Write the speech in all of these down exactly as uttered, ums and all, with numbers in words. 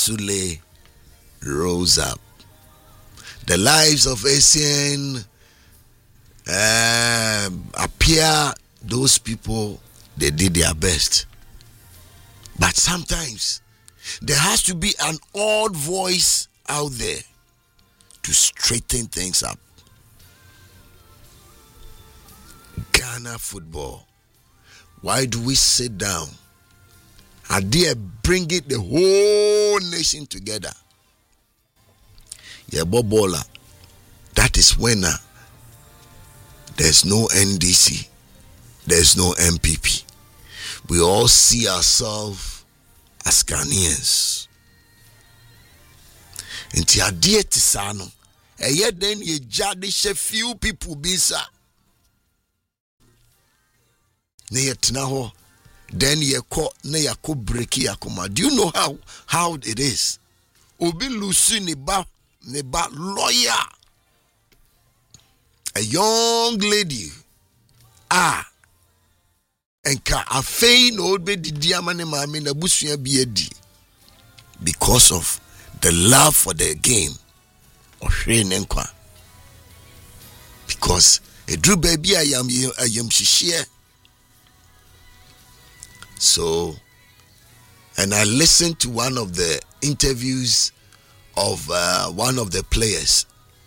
Sule rose up. The lives of Essien uh, appear, those people, they did their best. But sometimes there has to be an odd voice out there to straighten things up. Ghana football. Why do we sit down? I dare bring it the whole nation together. Yeah, Bobola. That is when uh, there's no N D C, there's no M P P. We all see ourselves as Ghanaians. Inti adie tisano. Eye den ye jade she few people bisa. Ne ye tena ho. Then ye ko ne ya ko breki akoma. Do you know how how it is? Obi lusu ne ba ne ba lawyer. A young lady. Ah. Enka afei no be didi amane maame na busua bi edi. Because of the love for the game. Ohwe nenkwa. Because edru baby ayam ayam shishie. So, and I listened to one of the interviews of uh, one of the players.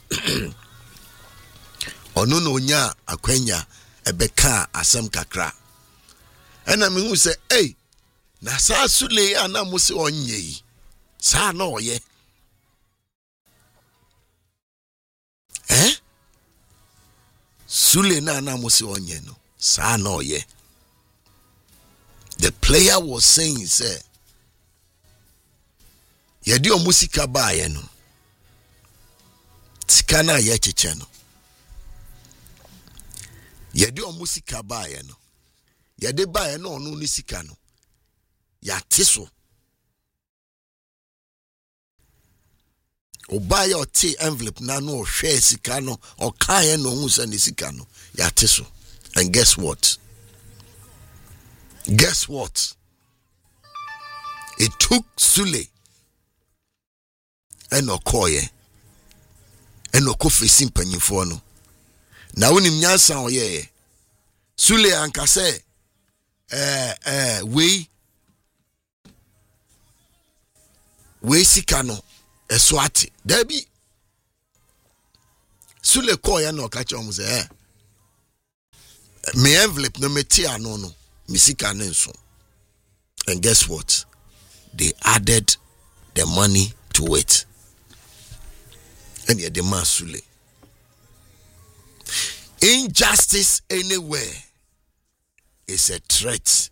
Onono nya akwenya ebeka asem kakra. And I mean who say, hey, na sa Sule ana mo se onye yi. Sa na oye. Eh? Sule na ana mo se onye no. Sa na oye. The player was saying, say, yedi o musika ba ye no. Tikana ye cheche no. Yedi o musika ba ye no. Yede ba ye no onu ni sika no. Ya tiso. Oba ye o te envelope na no o hwe sika no o kan ye no hu se ni sika no. Ya tiso. And guess what? Guess what? It took Sule and Okoye and Okofesi mpanyimfo no. Na wonim nyansa oyeye. Sule anka say eh eh we we sika no eswati. Dabi Sule koye na okache omu say eh me envelope no meti ano no. Misika nenso. And guess what? They added the money to it. And yet the man Sule. Injustice anywhere is a threat.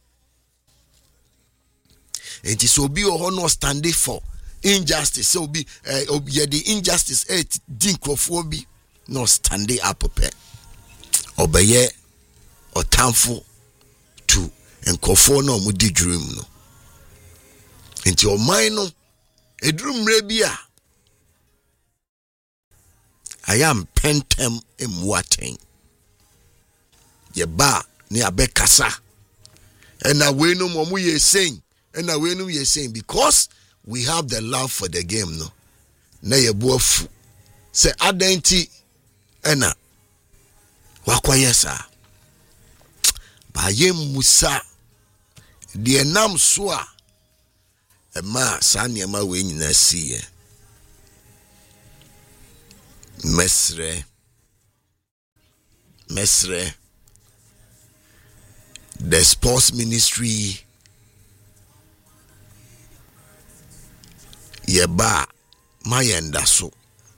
It is obi or no standing for injustice. So be uh, yeah, the injustice it dinkrophobia no standing up pe. Obeye or tamful to and kofo no mu di dream no. Into your mind no a dream rebia. I am pentem in wating. Ye ba ni abekasa. And na we no mo ye saying. And na we no ye saying because we have the love for the game no. Na ye boafu. Say adenti ena wakwaye sa. Baye musa de nam so a ema sa niema we nyina siye mesre mesre the sports ministry yeba mayenda so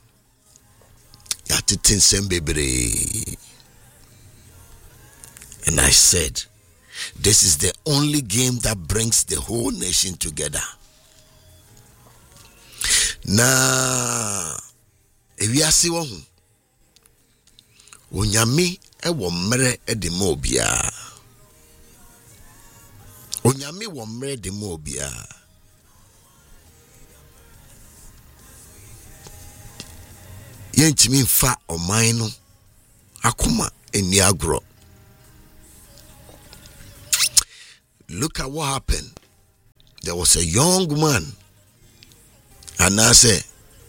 ya titin sembebre. And I said, this is the only game that brings the whole nation together. Na ewiase wo hu. Onyame e wo mmere e de ma obia. Onyame wo mmere de ma obia. Yentimi mfa oman no akoma eni agro. Look at what happened. There was a young man And I say,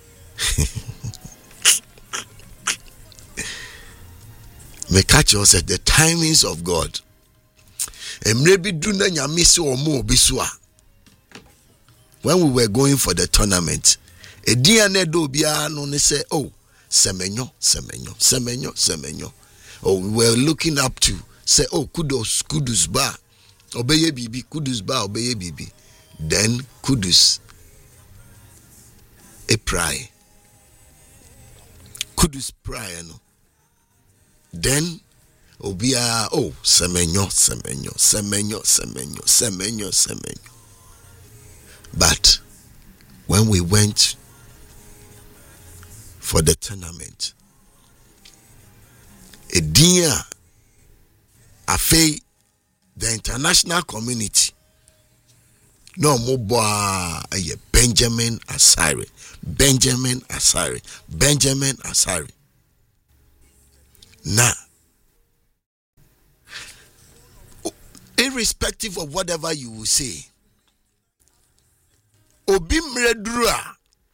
me catch you said the timings of God. And maybe do na nyame se o mo obisua. When we were going for the tournament, a D N A do bia no ne say, oh, semenyo, semenyo, semenyo, semenyo. Oh, we were looking up to say, oh, kudos, kudus ba, obeye bibi, kudus ba, obeye bibi. Then kudus, a pry, kudus pry, no. Then obia, oh, semenyo, semenyo, semenyo, semenyo, semenyo, semenyo. But when we went for the tournament, a dear afe the international community no moboa a Benjamin Asare, Benjamin Asare, Benjamin Asare. Now, irrespective of whatever you will say, obi mredura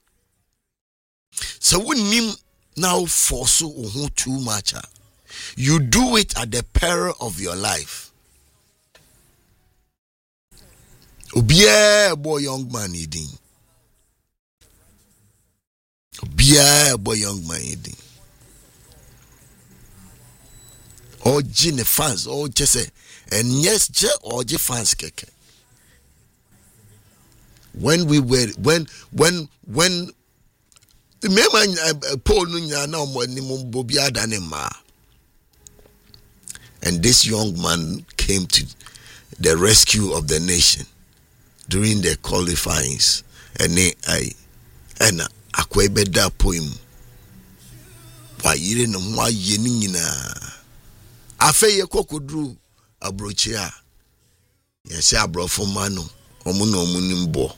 so nim now force who too much. You do it at the peril of your life. Obia boy young man eating. Obia boy young man eating. Or Gene fans, or just say, and yes, je or je fans keke. When we were, when, when, when, remember, Paul Nunya now more ni mubobia danema. And this young man came to the rescue of the nation during the qualifyings. And I, and akwebeda poem. Wa yire no mwa yeni nyina. Afe ye kokudru abrochia. Yesi abrofo mano. Omu no omu nimbo.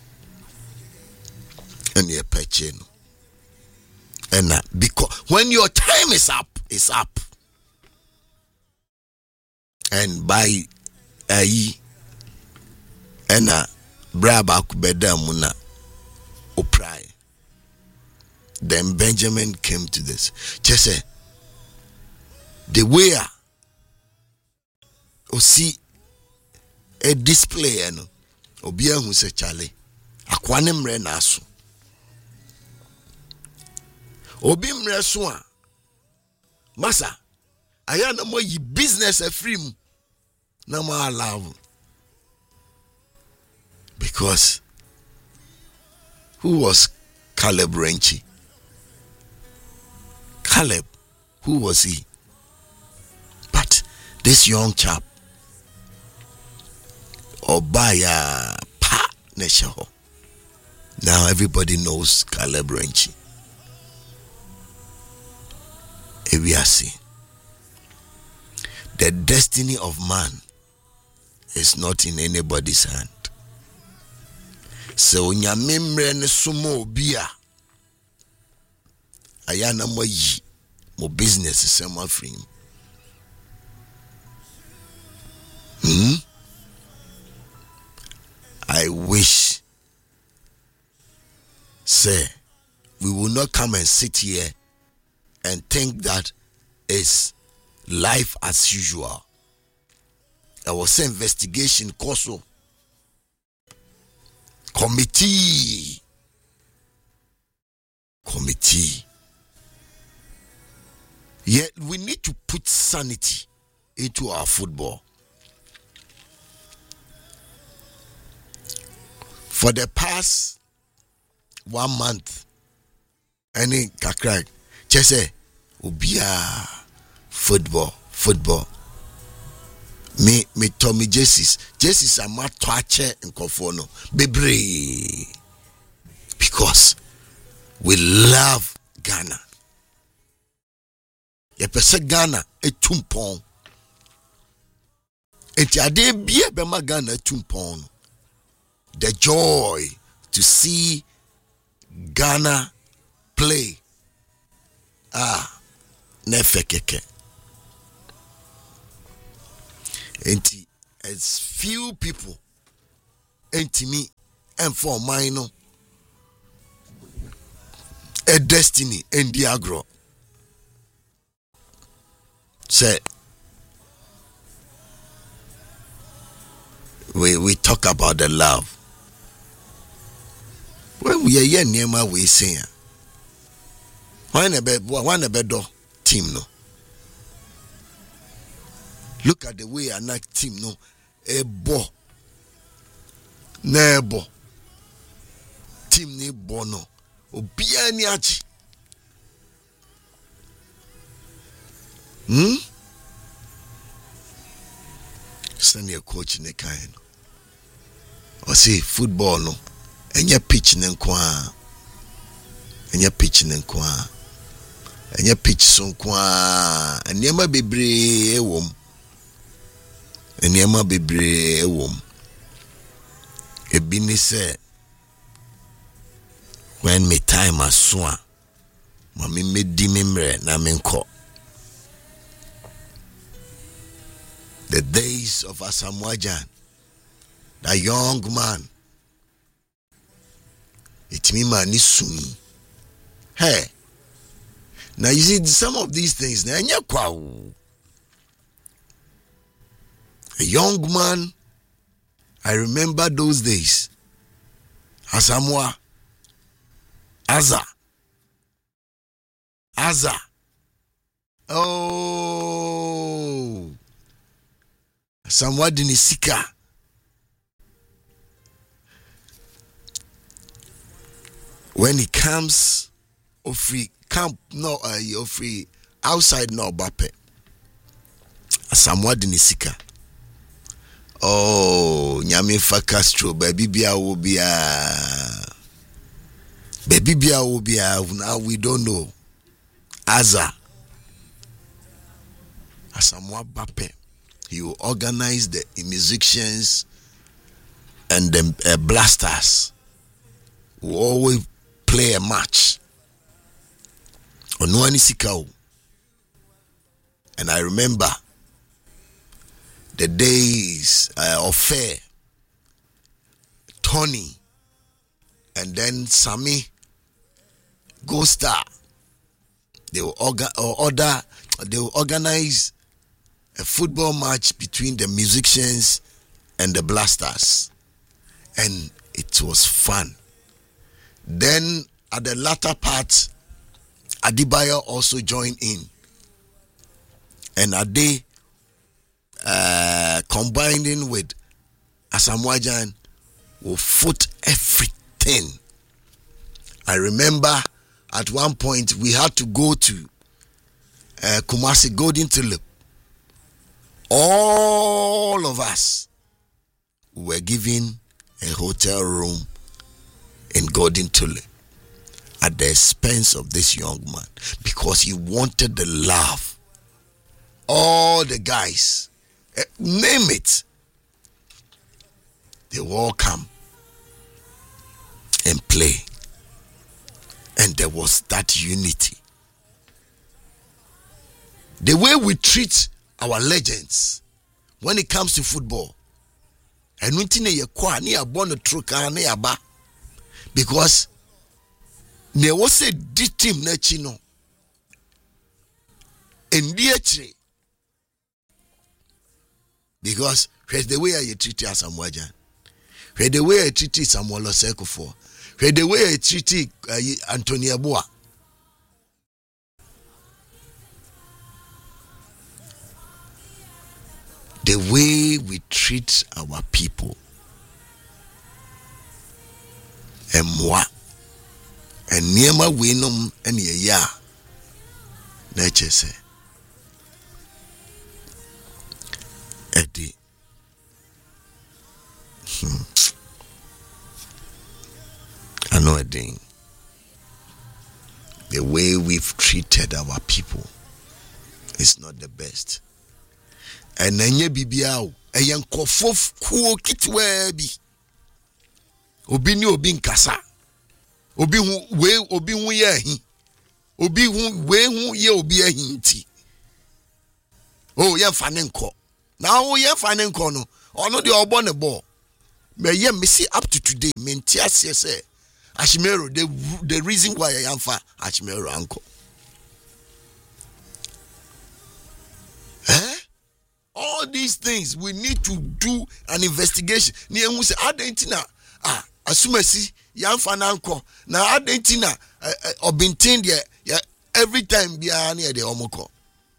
And ye peche no. And uh, because when your time is up, it's up. And by ayi and uh, braba kubeda muna oprai. Then Benjamin came to this. Just say the way o see a display no obia hu se chale akwane mre na aso obi mre so a masa aya na mo yi business afrim na mo allow because who was Caleb Renchi? Caleb, who was he? But this young chap Obaya pa nesho. Now everybody knows Caleb Renchi. Ewiasi. The destiny of man is not in anybody's hand. So nyamemre ne sumo bia ayana mo yi mo business sema free. Hmm? I wish, say, we will not come and sit here and think that it's life as usual. There was an investigation, COSO, committee, committee. Yet we need to put sanity into our football. For the past one month, any kakrak, just say, ubia football, football. Me, me Tommy Jesus, Jesus are my toucher and conforno, bebre, because we love Ghana. Ye pese Ghana e tumpon. Enti ade bia be ma Ghana tumpon. The joy to see Ghana play. Ah, nefekeke. Enti as few people enti me and for mine a destiny in the agro. Say, we we talk about the love. When we are here near my we saying, why a bed, one a bed team no. Look at the way a night team no, a bo, nebo, team ne bono, obia ni achi. Hmm? Send your coach in the kind. Or say football no. And your pitch nenkwa. And your pitch nenkwa. And your pitch sonkwa. And yama bebre ewom. And yama bebre ewom. Ebini say when me time aswa. Mami me di memre na menko. The days of Asamoah Gyan, that young man, it me man is soon. Hey, now you see some of these things. Now a young man, I remember those days. Asamoah, Aza, Aza. Oh. Asamoah Dinisika. When he comes, Ofri camp no, uh, Ofri outside no Bape. Asamoah Dinisika. Oh, Nyame fa Castro, baby bia wo bia, baby bia wo bia. Now we don't know. Aza. Asamoah Bape. He will organize the musicians and the uh, blasters who always play a match. Onuani Sikao. And I remember the days uh, of Fair, Tony, and then Sammy, Ghost Star. They will orga- or order, they will organize a football match between the musicians and the blasters, and it was fun. Then at the latter part, Adebayo also joined in, and Ade uh, combining with Asamoah Gyan will foot everything. I remember at one point we had to go to uh, Kumasi Golden Tulip. All of us were given a hotel room in Golden Tulip at the expense of this young man because he wanted the love. All the guys, uh, name it, they will all come and play. And there was that unity. The way we treat our legends when it comes to football, and we think you are near born a true car near ba because there was a D team nechino in the because here's the way I treat Asamoah Gyan, here's the way I treat Samuel Oseko for, here's the way I treat uh, Anthony Aboa. The way we treat our people, and moi, and Niema Winum and ya, nature say, Eddie, hmm. I know a thing. The way we've treated our people is not the best. And then ye bibiao, a young kofof kuo kitwebi. Obi ni obi nkasa. Obi hu we obi hu ye hi. Obi hu we hu ye obi ahi nti. Oh, ye fane nko. Now ye fane nko no. Ono de obo ne bo. Me ye me see up to today, me ntia se Ashimero, the the reason why I am for Ashimero uncle. Eh? All these things we need to do an investigation. Ni emu se adentina ah asumasi yamfa na uncle. Na adentina obintin there every time bia na de omoko.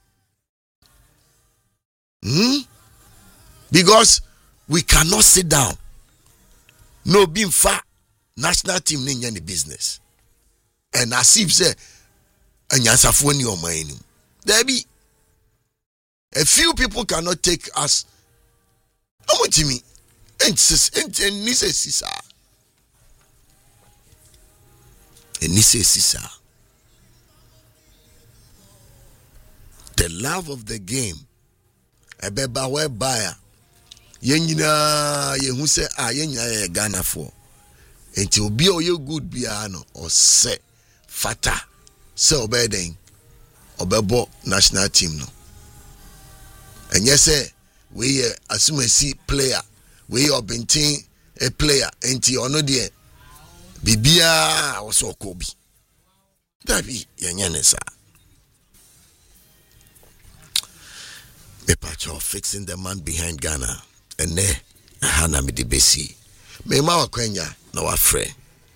Hmm? Because we cannot sit down. No being far national team in any business. And as if say anyansafo ni oman. There be a few people cannot take us. How much me? And Nise Sisa. And Nise Sisa. The love of the game. A beba whereby Yenina Yehu say ah yenya Ghana for. Until be o you good biano or say fata say obedeng obebo national team no. And yes, say we assume see player, we are benting a player, until or no dear. Bibia was so Kobe. That be Yanyanesa. The patch of fixing the man behind Ghana, and there, Hana me de Bessie. Me ma Kenya, no afraid.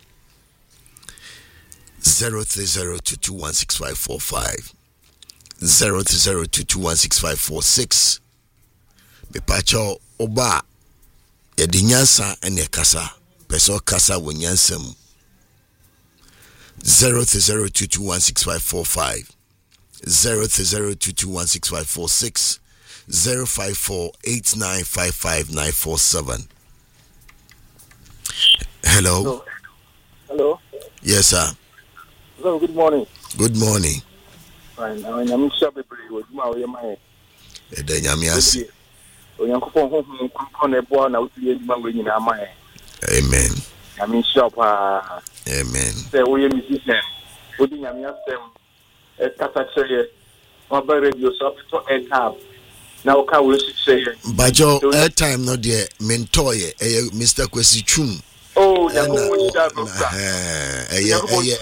Zero three zero two two one six five four five. Zero three zero two two one six five four six. Me pacho oba ya di nyansa ene kasa peso kasa wo nyansam. Zero three zero two two one six five four five. Zero three zero two two one six five four six. Zero five four eight nine five five nine four seven. Hello. Hello. Hello. Yes, sir. Hello. Good morning. Good morning. Fine. I'm sure people with my way. Ede nyame ase. Onyankopon honhom kon ebo na wuti eduma we nyina amae. Amen. I'm sure pa. Amen. Say we musician. Odi nyame asem e kata cheye. Wa ba radio so to e tab. Na o ka we say. Bajo airtime no de mentoye e Mister Kwesi Chum. Oh, ya ko wo da bro. Eh eh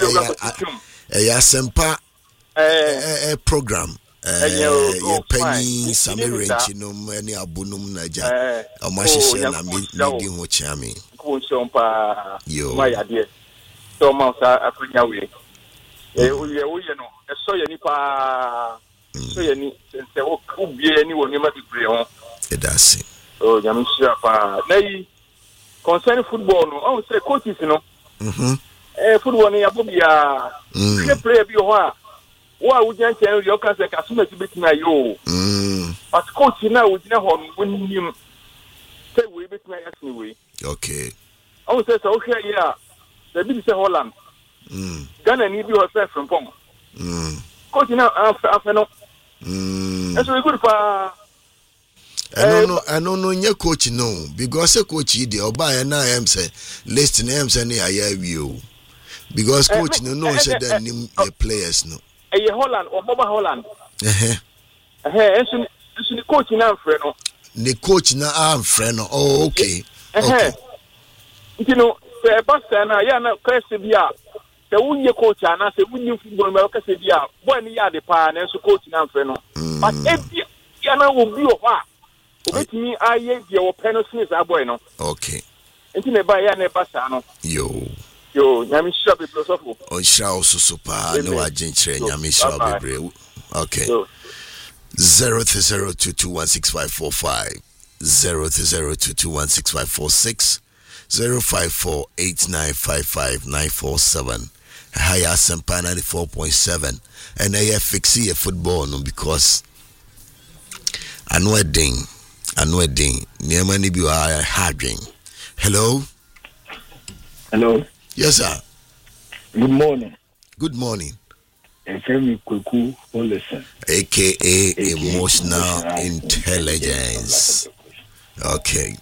eh eh asempa eh program. Eh, penny Sammy Renchinom, any abunum naja, a mashisha na midi ho chami. Kuchompa, yo, my idea. So, Mousa, Africa way. Eh, we are, you know, a soya nipa, soya ni, and say, oh, could be anyone you might be free on. It does. Oh, Yamishapa. Nay, concerning football, no, I would say coaches, you know. Mm-hmm. Eh, football, Yabubia, play be a Why would you tell your cousin as soon as you bet me? Yo, but coach now would never win him. Say, we bet me anyway. Okay. I would say, okay, yeah, the big say Holland. Ghana need you herself from Pong. Coach now, after no. That's very good for. I don't know, I don't know your coach, no, because a coach, the Oba and I am say, listen, I am saying, I have you. Because coach, no, no, said that the players, no. A Holland or Boba Holland. Eh eh, and so the coach now, friend. The coach now, I'm friend. Oh, okay. Okay. You know, the Boston, yeah, no, Cressibia. The Wunya coach, and I say, Wunya football, Melcasibia, one year the pan, and so coach now, friend. But if you know, will be a while. Let me, I have your penalties are bueno. Okay. And you never, I never, Bassano. Yo. Yo, Yami Shabi Blossof. On Shao Susupa, no agent, Yami Shabi. Okay. Zero three zero two two one six five four five. Zero three zero two two one six five four six. Zero five four eight nine five five nine four seven. Higher Sampa ninety four point seven. And I have fixed a football no because I know a ding. I know a ding. Near many be a harding. Hello? Hello. Yes, sir. Good morning. Good morning. Efemi Kweku Olesen, A K A Emotional Intelligence. Okay.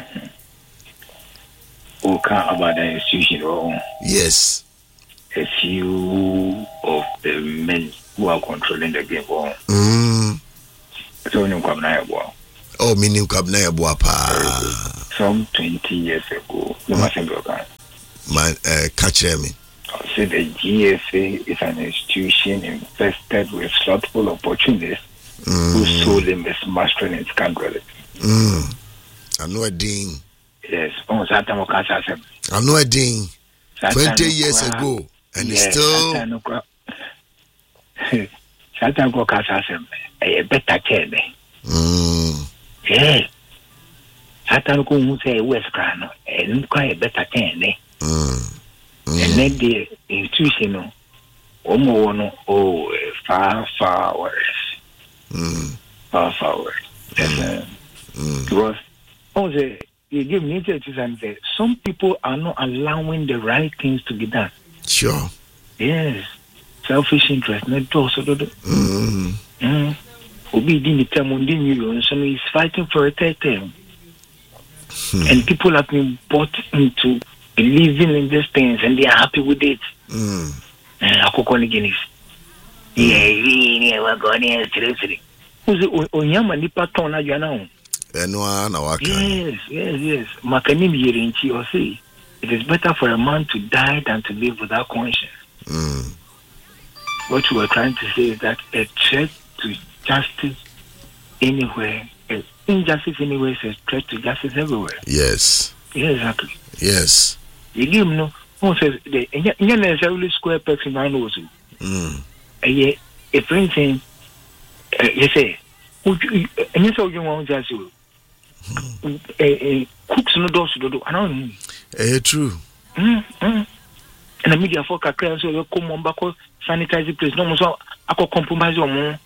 Oka about the institution. Yes. A few of the men who are controlling the game. Mm. So you come now, boy. Oh, meaning come now, boy. Pa. Some twenty years ago, you must have broken. Man, uh, catch me. So the G S A is an institution invested with thoughtful opportunities mm. whose soul is mastering its country. Mm. I know a ding. Yes, on Satan Okasa. I know a ding. Twenty years ago, and yes, it's still. Satan Okasa, a better care. Mm. Yes. Satan who say West Crown, and quite a better care. Mm. Mm. And then the institution, oh, oh, far, far worse. Mm. Far, far worse. Mm. Mm. Because, oh, the, you give me to say, some people are not allowing the right things to be done. Sure. Yes. Selfish interest, not also. Mm. Mm. Obi didn't tell me, so he's fighting for a third term. Hmm. And people have been bought into believing in these things and they are happy with it. Mm. Uh, yeah, yeah, we're going here seriously. Who's it? Onyama nipa tona jana. Yes, yes, yes. Makanim yerinchi or say it is better for a man to die than to live without conscience. Mm. What you were trying to say is that a threat to justice anywhere, injustice anywhere is a threat to justice everywhere. Yes. Yeah, exactly. Yes. You give no one says the you necessarily square pegs in one also. Mm. Yeah, if anything, you say, and you saw you want just you. Cooks no doors to do. I don't know. Eh, true. Mm, mm. And the media folk are clear, so you come on back, sanitize the place. No more, so I could compromise on more.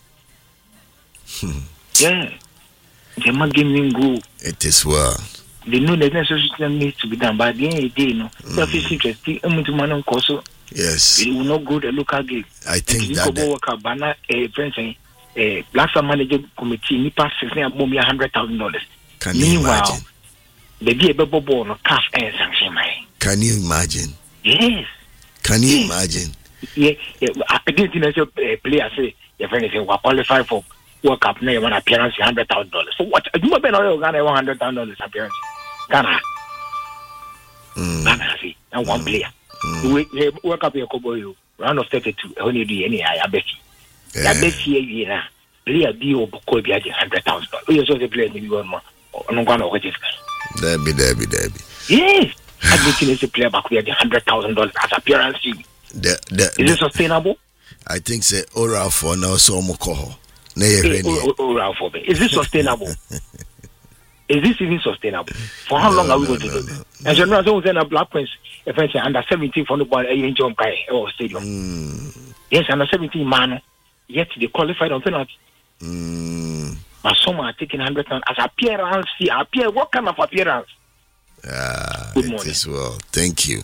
Yeah. They might give me go. It is well. They know that necessary needs to be done, but at the end of the day, no. Selfish interest, the to man on course. Yes. It will not go the local game. I think that. You work out, banner, a friend saying, a black management committee, ni pass sixteen a bomb, a hundred thousand dollars. Can you imagine? The be a bubble ball, no calf and sanction, man. Can you imagine? Yes. Can you imagine? Yeah, yeah. I didn't know a player say, your friend is saying, we're qualified for World Cup, now one appearance, a hundred thousand dollars. So what? You might be not Ghana one hundred thousand dollars appearance. Ghana. Mm. Ghana, see, and one player. We World Cup, your Kobo, round of thirty-two, only do any, I bet you. I bet you, yeah. Player B or Boko be a hundred thousand dollars. You saw the player, maybe one more. No one of which is. Debbie, Debbie, Debbie. Yes. I bet you, a player back, we had a hundred thousand dollars as appearance fee. The, the, is the, it sustainable? I think say oral for now so much. Is this sustainable? Is this even sustainable? For how no, long are we no, going no, to do this? No, and so now someone saying a Black Prince, if I say under seventeen for the ball in John Kai or stadium. Mm. Yes, under seventeen man, yet they qualified on penalty. Mm. But some are taking hundred pounds as appearance. See, appear what kind of appearance? Ah, good morning. It is well. Thank you.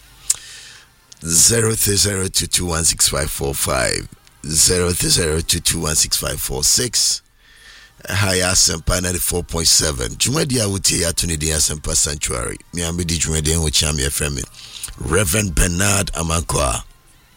Zero three zero two two one six five four five. Zero three zero two two one six five four six. Higher Sempa ninety four point seven. Jumadi Awuti Yatunidi Sempa Sanctuary. Miami di Jumadi and Wichami F M. Reverend Bernard Amankwa.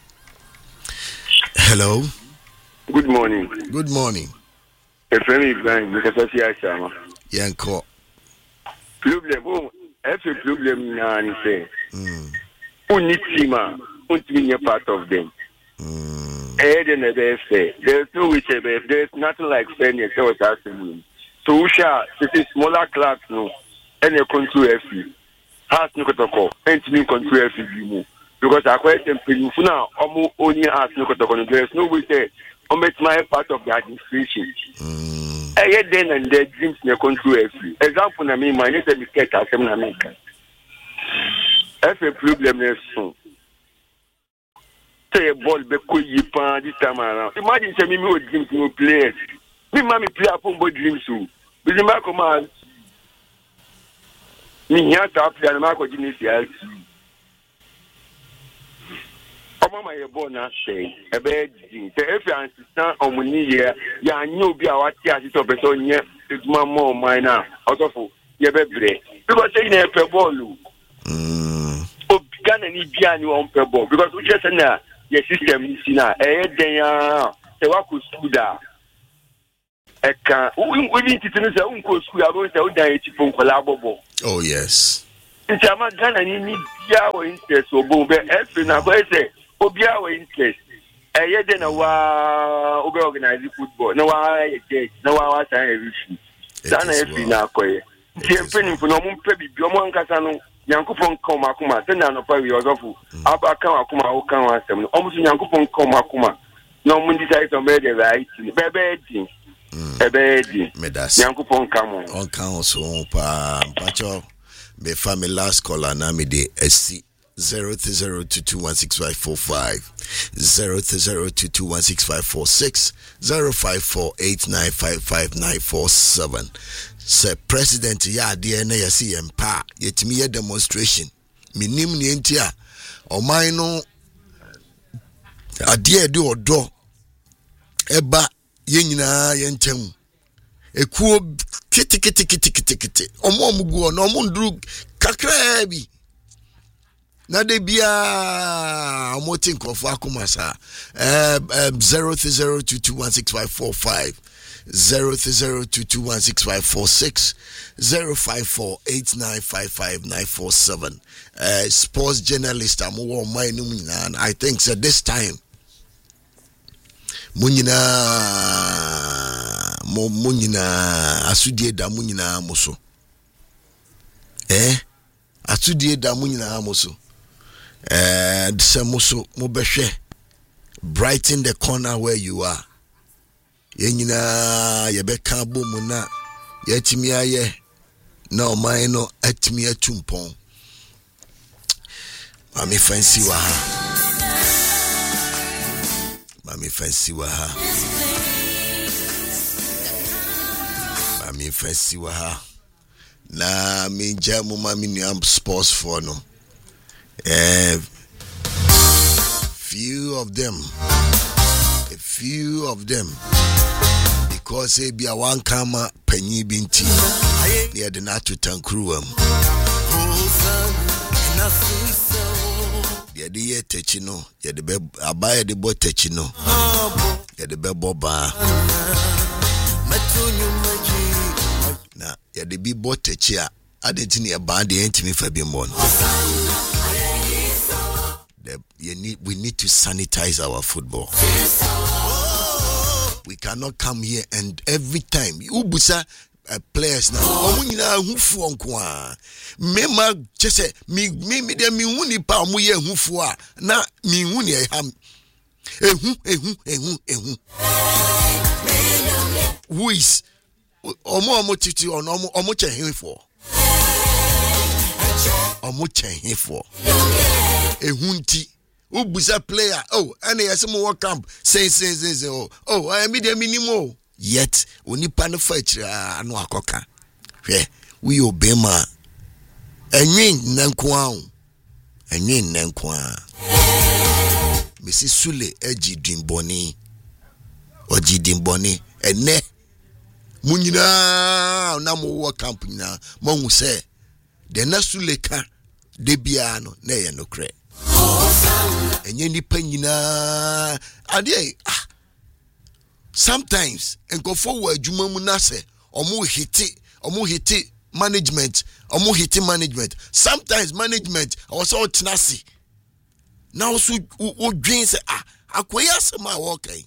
Hello. Good morning. Good morning. F M Ibrahim, because I see Ashama. Yanko. Problem. Oh, every problem now, he say. Hmm. Who needs him? Who be a part of them? Hmm. There's no which there's nothing like fairness. So we shall this is smaller class no and a control F U. Has no protocol and to control F U because I question people now almost only has no protocol. There's no way say I'm my part of the administration. I get then and there dreams in a control F U. Example, I mean, my name is Miketa Seminamika. F a problem is so. Say a ball be cool yipan this time around. Imagine say me me dreams no players. Me mommy play upon both dreams too. Because my command me here to play and my go genius here. Omo my ball na say e be dream. Say if you understand on money here, ya nyo bi a wati ati to person nye tuma more mine now. Out of you be break. Because say na e ball. Mm. O Ghana ni bia ni on pe ball because we just na your system is now. Eh, then uh, the work with school da. I can. We need to know that unko school. I don't say we die to phone collabo. Oh yes. nti ama Ghana ni ni bia wo interest obo be efe na ko ese obia wo interest eye de na wa obe organize football na wa ye na wa wa san every sana efe na koye nti empeni fu no mo mpe bibi o mo nkasa no Yankopon kom akoma se na no pa wi ozofu aba kan akoma wo kan asem no o mo so Yankopon kom akoma no mo decide to be the right bebe din ebe din Yankopon kam on kan so pa pacho me family last caller na me de S C zero zero two two one six five four five zero zero two two one six five four six zero five four eight nine five five nine four seven. Sir President ya de na yesi empa yetimi ye demonstration minim ne entia oman no ade de odo eba ye nyina ye ntem ekuo kiti kiti kiti kiti kiti omo omugu no omo nduru kakra bi na de bia omo tin krofo akoma sa eh zero zero two two one six five four five zero zero two two one six five four six zero five four eight nine five five nine four seven. Uh, sports journalist I'm one my and I think so this time Munina mo munina asudie da munina moso eh asudie da munina moso eh se moso mo behwe brighten the corner where you are. Yenyina yebeka bomu na yetimi aye na oman no atimi atumpon mami fancy wa ha mami fancy wa ha mami fancy wa ha na mi jamu mami ni am sports for no eh few of them a few of them because say be a one kama penny binti near the natu tankruam ye de ye techino ye de be abaya de bo techino ye de be boba na ye de bi bo techia adetini e ba de entimi fa bi mo no you need we need to sanitize our football. We cannot come here and every time you busa uh, players now omunyina hufu onkoa mema chese mi mi mi de mi huni pa omu ye hufu a na mi huni e ham ehu ehu ehu ehu who is omo omo titi ono omo omo chehenfo omo chehenfo ehu nti ubusa player oh and yes mo work camp say say say say oh oh I me dem minimo yet onipa no fachira anu akoka hwe we obema enwin nanko an enwin nanko an Missus Sule eji dimboni oji dimboni ene munyina na mo work camp nyina mo hu se de na Sule ka de bia no na ye no kre enye nipa nyina ade ah sometimes enkofo wa adwuma mu na se omo hiti omo hiti management omo hiti management sometimes management also tenasi now so o dwin se ah akoya se ma wo kan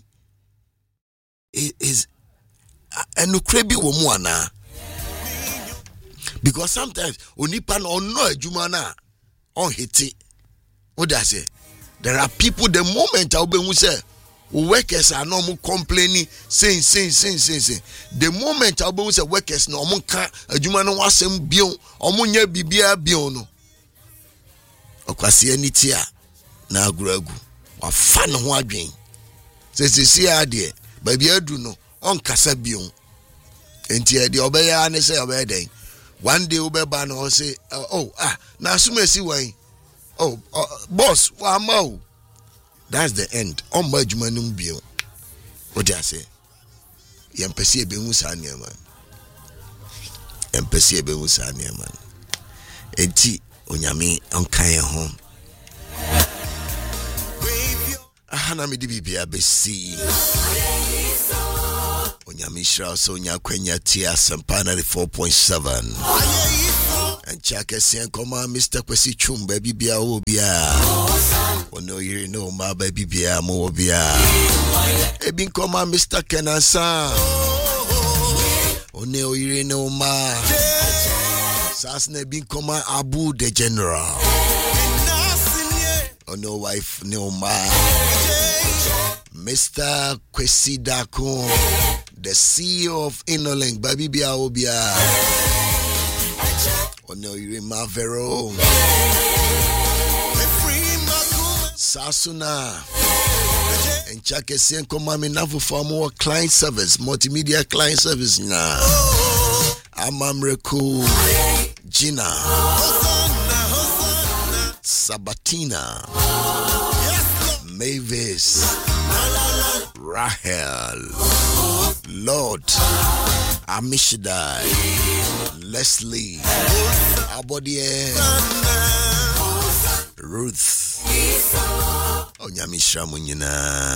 is enukre bi wo mu ana because sometimes onipa no ono adwuma na on hiti what does say there are people the moment I will say workers are no more complaining saying saying saying saying saying the moment I will say workers no more can adwuma no wasem bion omo nya bibia bion no okwase anitia na aguragu wa fa no ho adwen se se si ade ba bia adu no on kasa bion enti e de obeya ne say obeya den one day obeba no say uh, oh ah na asumasi wan oh uh, boss wa ma that's the end on my jumanum bio what do I say yam pese be hu sa ne man yam pese be hu sa ne man enti onyame onkan ho ahana me di bibia be see onyame shira so nya kwanya tia sampana four point seven And check a sen come Mister Kwesi Chum baby bia obia. Ono yiri no ma baby bia mo obia. E bin come Mister Kenansa. Ono yiri no ma. Sasne bin come Abu the General. Ono wife no ma. Mister Kwesi Dako, the C E O of Inolink baby bia obia. Ono yiri ma vero. Sasuna and check a sen come me now for more client service, multimedia client service now. Amamreku Gina Sabatina Mavis Rahel Lord Amishadai Leslie Abodie Ruth Onyamisha munyina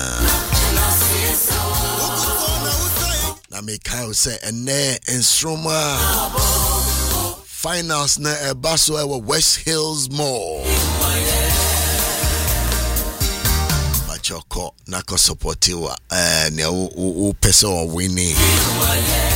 na meka say ene instruma finals na ebaso e West Hills Mall Machoko na ko supportiwa eh ne o o person winning